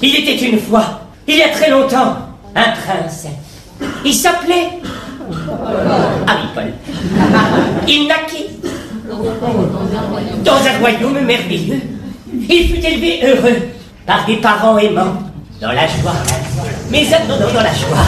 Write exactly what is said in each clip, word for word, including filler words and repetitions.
Il était une fois, il y a très longtemps, un prince. Il s'appelait... Ah oui, Paul. Il naquit dans un royaume merveilleux. Il fut élevé heureux par des parents aimants, dans la joie. Mais attendons, dans la joie.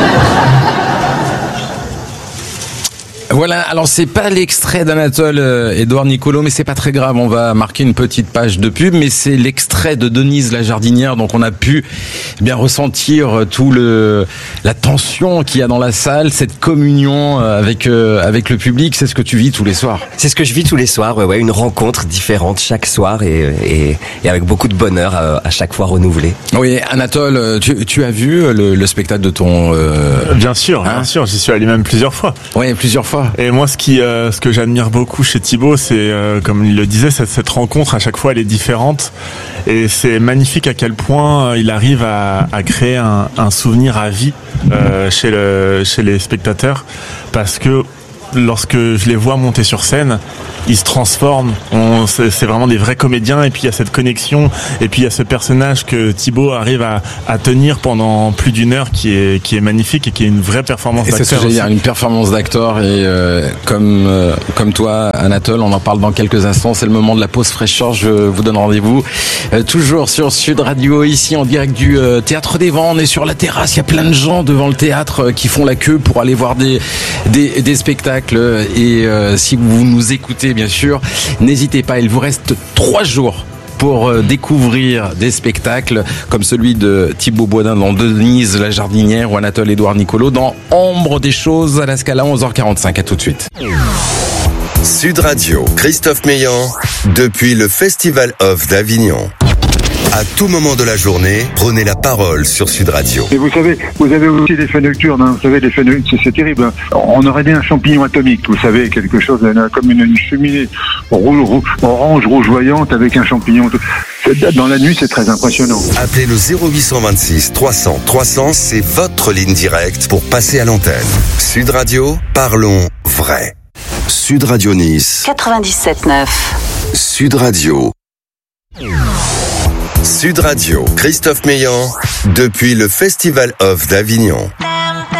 Voilà, alors c'est pas l'extrait d'Anatole euh, Édouard Nicolo, mais c'est pas très grave, on va marquer une petite page de pub, mais c'est l'extrait de Denise la Jardinière, donc on a pu eh bien ressentir tout le la tension qu'il y a dans la salle, cette communion avec euh, avec le public, c'est ce que tu vis tous les soirs. C'est ce que je vis tous les soirs, ouais, ouais, une rencontre différente chaque soir et et, et avec beaucoup de bonheur à, à chaque fois renouvelé. Oui, Anatole, tu, tu as vu le, le spectacle de ton... Euh... Bien sûr, hein bien sûr, j'y suis allé même plusieurs fois. Oui, plusieurs fois. Et moi, ce qui, euh, ce que j'admire beaucoup chez Thibaut, c'est, euh, comme il le disait, cette, cette rencontre, à chaque fois, elle est différente. Et c'est magnifique à quel point il arrive à, à créer un, un souvenir à vie euh, chez, le, chez les spectateurs. Parce que lorsque je les vois monter sur scène, ils se transforment. On, c'est, c'est vraiment des vrais comédiens. Et puis il y a cette connexion. Et puis il y a ce personnage que Thibaut arrive à, à tenir pendant plus d'une heure, qui est qui est magnifique et qui est une vraie performance et d'acteur. C'est ce que j'allais dire, une performance d'acteur. Et euh, comme euh, comme toi, Anatole, on en parle dans quelques instants. C'est le moment de la pause fraîcheur. Je vous donne rendez-vous euh, toujours sur Sud Radio, ici en direct du euh, Théâtre des Vents. On est sur la terrasse. Il y a plein de gens devant le théâtre euh, qui font la queue pour aller voir des des, des spectacles. Et euh, si vous nous écoutez, bien sûr, n'hésitez pas, il vous reste trois jours pour euh, découvrir des spectacles comme celui de Thibaut Boisdin dans Denise la Jardinière ou Anatole Édouard Nicolo dans Ombre des choses à la Scala, onze heures quarante-cinq. À tout de suite. Sud Radio, Christophe Meillan, depuis le Festival Off d'Avignon. À tout moment de la journée, prenez la parole sur Sud Radio. Et vous savez, vous avez aussi des feux nocturnes, hein. Vous savez, les feux nocturnes, c'est, c'est terrible. Hein. On aurait dit un champignon atomique, vous savez, quelque chose comme une, une cheminée rouge, rouge, orange, rougeoyante avec un champignon. Dans la nuit, c'est très impressionnant. Appelez le zéro huit cent vingt-six trois cents trois cents, c'est votre ligne directe pour passer à l'antenne. Sud Radio, parlons vrai. Sud Radio Nice. quatre-vingt-dix-sept neuf. Sud Radio. Sud Radio, Christophe Meillan, depuis le Festival Off d'Avignon.